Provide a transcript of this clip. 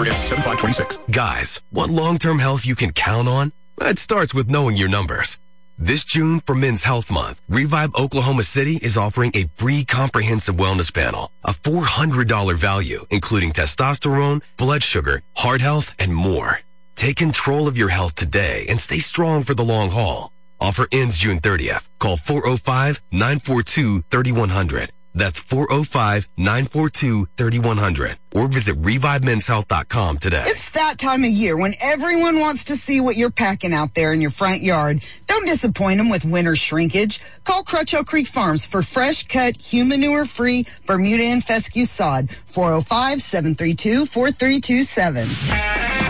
Offer ends 7/5/26. Guys, want long-term health you can count on? It starts with knowing your numbers. This June for Men's Health Month, Revive Oklahoma City is offering a free comprehensive wellness panel, a $400 value, including testosterone, blood sugar, heart health, and more. Take control of your health today and stay strong for the long haul. Offer ends June 30th. Call 405-942-3100. That's 405-942-3100. Or visit ReviveMen'sHealth.com today. It's that time of year when everyone wants to see what you're packing out there in your front yard. Don't disappoint them with winter shrinkage. Call Crutchell Creek Farms for fresh cut, human manure-free Bermuda and fescue sod. 405-732-4327.